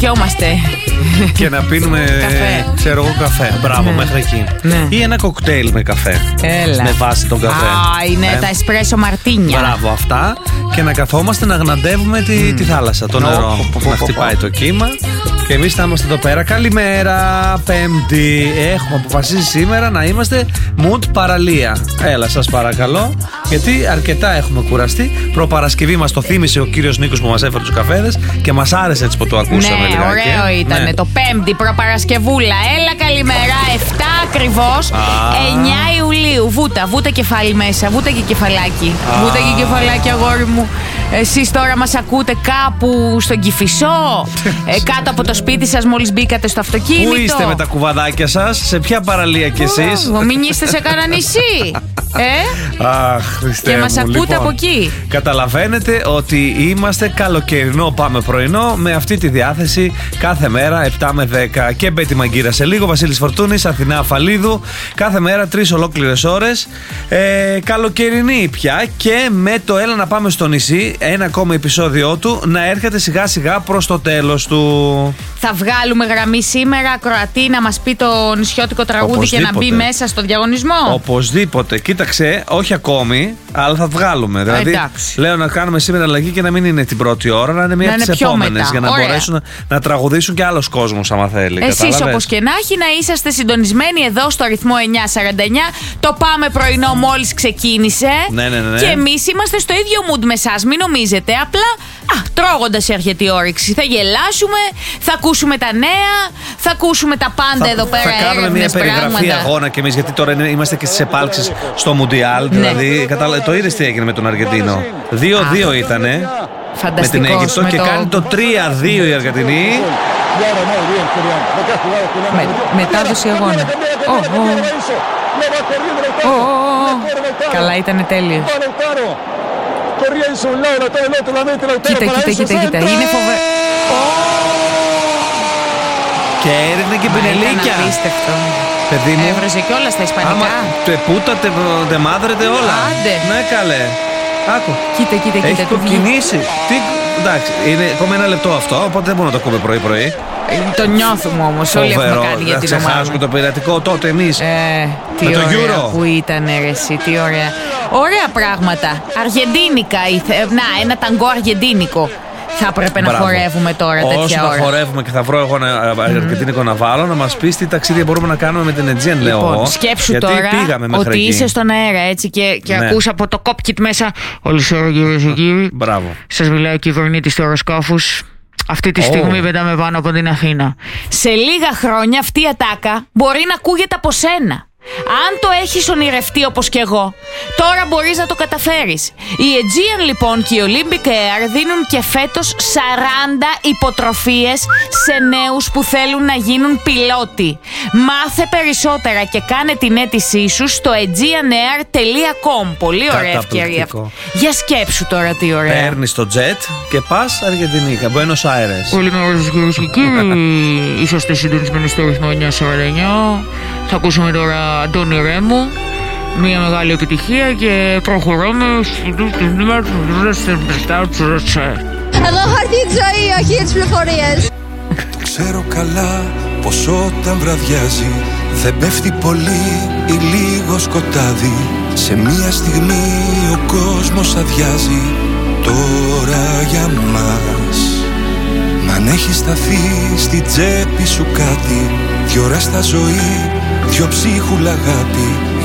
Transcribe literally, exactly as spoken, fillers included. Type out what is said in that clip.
κοιμόμαστε. Και να πίνουμε, καφέ. ξέρω εγώ, καφέ. Μπράβο, ναι. Μέχρι εκεί. Ναι. Ή ένα κοκτέιλ με καφέ. Έλα. Με βάση τον καφέ. Α, είναι ε. τα εσπρέσο μαρτίνια. Μπράβο, αυτά. Και να καθόμαστε να γναντεύουμε τη, mm. τη θάλασσα, το νερό. Oh, να χτυπάει το κύμα. Και εμείς θα είμαστε εδώ πέρα. Καλημέρα, Πέμπτη. Έχουμε αποφασίσει σήμερα να είμαστε mood παραλία. Έλα, σας παρακαλώ. Γιατί αρκετά έχουμε κουραστεί. Προπαρασκευή μας το θύμισε ο κύριος Νίκος που μας έφερε τους καφέδες και μας άρεσε έτσι που το ακούσαμε. Ναι, λιγάκι. ωραίο ήταν. Ναι. Το Πέμπτη, προπαρασκευούλα. Έλα, καλημέρα. εφτά ακριβώς. εννιά Ιουλίου. Βούτα, βούτα κεφάλι μέσα. Βούτα και κεφαλάκι. Α. Βούτα και κεφαλάκι, αγόρι μου. Εσείς τώρα μας ακούτε κάπου στον Κηφισό, ε, κάτω από το σπίτι σας μόλις μπήκατε στο αυτοκίνητο. Πού είστε με τα κουβαδάκια σας, σε ποια παραλία κι εσείς? Oh, μην είστε σε κανένα νησί. Ε? Αχ, Χριστέ και μας μου, ακούτε λοιπόν, από εκεί. Καταλαβαίνετε ότι είμαστε καλοκαιρινό πάμε πρωινό με αυτή τη διάθεση κάθε μέρα επτά με δέκα. Και Μπέτη Μαγκύρα σε λίγο, Βασίλης Φορτούνης, Αθηνά Αφαλίδου. Κάθε μέρα τρεις ολόκληρες ώρες. Ε, καλοκαιρινή πια και με το Έλα να πάμε στο νησί, ένα ακόμα επεισόδιο του να έρχεται σιγά σιγά προς το τέλος του. Θα βγάλουμε γραμμή σήμερα, Κροατή, να μας πει το νησιώτικο τραγούδι. Οπωσδήποτε. Και να μπει μέσα στο διαγωνισμό. Οπωσδήποτε. Κοίταξε, όχι ακόμη, αλλά θα βγάλουμε. Δηλαδή, εντάξει. Λέω να κάνουμε σήμερα αλλαγή και να μην είναι την πρώτη ώρα, να είναι μία από τις επόμενες. Για να Ωραία. μπορέσουν να, να τραγουδήσουν και άλλος κόσμος, άμα θέλει. Εσείς όπως και να έχει, να είσαστε συντονισμένοι εδώ στο ρυθμό εννιά σαράντα εννιά. Το πάμε πρωινό μόλις ξεκίνησε. Ναι, ναι, ναι. Και εμείς είμαστε στο ίδιο mood με εσάς. Μην νομίζετε. Απλά α, τρώγοντας έρχεται η όρεξη. Θα γελάσουμε, θα ακούσουμε τα νέα, θα ακούσουμε τα πάντα θα, εδώ πέρα. Θα κάνουμε μια περιγραφή πράγματα. αγώνα κι εμείς, γιατί τώρα είμαστε και στις επάλξεις στο Μουντιάλ. Ναι. Δηλαδή, κατάλα... το είδες τι έγινε με τον Αργεντίνο. δύο δύο ήτανε. Με την Αίγυπτο και το... κάνει το τρία δύο η Αργεντινή. Με, μετάδοση αγώνα. Oh, oh. Oh, oh. Καλά, ήταν τέλειος. Κοίτα, κοίτα, κοίτα, κοίτα. Είναι φοβερό. Και έρευνε και πινελίκια. Ήταν απίστευτο. Παιδί μου. Έβρεζε κιόλας στα ισπανικά. Άμα τε πούτα, τε, τε μάδρε, τε όλα. Άντε. Ναι, καλέ. Άκου. Κοίτα, κοίτα, κοίτα. Έχει κοκκινήσει. Τι... Εντάξει, είναι ακόμα ένα λεπτό αυτό, οπότε δεν μπορούμε να το ακούμε πρωί-πρωί. Το νιώθουμε όμως, όλοι έχουμε κάνει για την ομάδα. Ξεχάσουμε το πειρατικό τότε εμείς. Ε, τι με το ωραία Euro. Που ήταν ρε εσύ, τι ωραία. Ωραία πράγματα. Αργεντίνικα, να, ένα ταγκό αργεντίνικο. Θα έπρεπε να χορεύουμε τώρα τέτοια ώρα. Όσο θα χορεύουμε και θα βρω εγώ ένα αργεντίνικο mm. να βάλω, να μας πεις τι ταξίδια μπορούμε να κάνουμε με την Aegean, λέω εγώ. Λοιπόν, σκέψου γιατί τώρα ότι εκεί. Είσαι στον αέρα έτσι και, και ναι. ακούς από το cockpit μέσα. Καλησπέρα κυρίες και κύριοι. Μπράβο. Σας μιλάει ο κυβερνήτης του αεροσκάφους. Αυτή τη στιγμή oh. πετάμε πάνω από την Αθήνα. Σε λίγα χρόνια αυτή η ατάκα μπορεί να ακούγεται από σένα. Αν το έχεις ονειρευτεί όπως και εγώ, τώρα μπορείς να το καταφέρεις. Η Aegean λοιπόν και η Olympic Air δίνουν και φέτος σαράντα υποτροφίες σε νέους που θέλουν να γίνουν πιλότοι. Μάθε περισσότερα και κάνε την αίτησή σου στο aegean air τελεία com. Πολύ ωραία ευκαιρία. Για σκέψου τώρα τι ωραία. Παίρνεις το jet και πας Αργεντινίκα, Buenos Aires. Καλημέρα σας κυρίες και κύριοι. Είσαστε συντονισμένοι στο ρυθμό εννιά σαράντα εννιά. Θα ακούσουμε τώρα Αντώνη Ρέμου, μια μεγάλη επιτυχία και προχωράμε στις νούμερες του Εγώ έχω έρθει η ζωή, όχι τις πληροφορίες. Ξέρω καλά πως όταν βραδιάζει δεν πέφτει πολύ ή λίγο σκοτάδι. Σε μια στιγμή ο κόσμος αδειάζει τώρα για μας. Μ' αν έχει σταθεί στη τσέπη σου κάτι, δυο ώρα στα ζωή, δυο ψίχουλα αγάπη,